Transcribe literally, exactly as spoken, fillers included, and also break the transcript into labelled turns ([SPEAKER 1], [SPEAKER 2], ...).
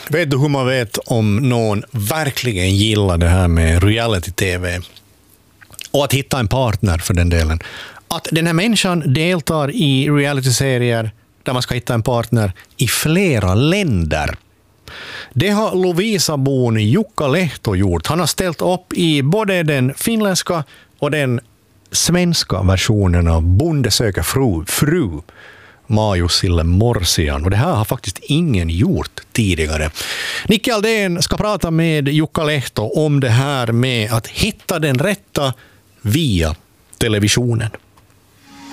[SPEAKER 1] Vet du hur man vet om någon verkligen gillar det här med reality-tv? Och att hitta en partner för den delen. Att den här människan deltar i reality-serier där man ska hitta en partner i flera länder. Det har Lovisa-bon Jukka Lehto gjort. Han har ställt upp i både den finländska och den svenska versionen av Bonde söker fru, fru Maajusille Morsian. Och det här har faktiskt ingen gjort tidigare. Nicke Aldén ska prata med Jukka Lehto om det här med att hitta den rätta via televisionen.